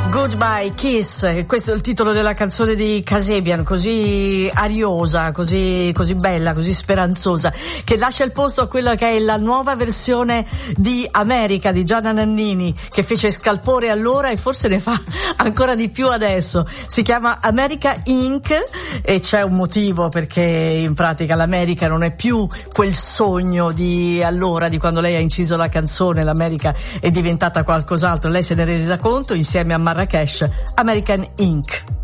Goodbye Kiss, questo è il titolo della canzone di Kasabian, così ariosa, così bella, così speranzosa, che lascia il posto a quella che è la nuova versione di America di Gianna Nannini, che fece scalpore allora e forse ne fa ancora di più adesso. Si chiama America Inc. e c'è un motivo, perché in pratica l'America non è più quel sogno di allora, di quando lei ha inciso la canzone. L'America è diventata qualcos'altro, lei se ne è resa conto insieme a Marrakesh. American Inc.